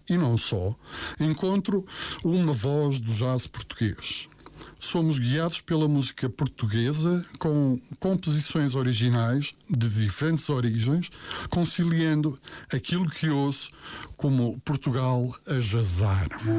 e não só, encontro uma voz do jazz português. Somos guiados pela música portuguesa com composições originais de diferentes origens, conciliando aquilo que ouço como Portugal a jazzar.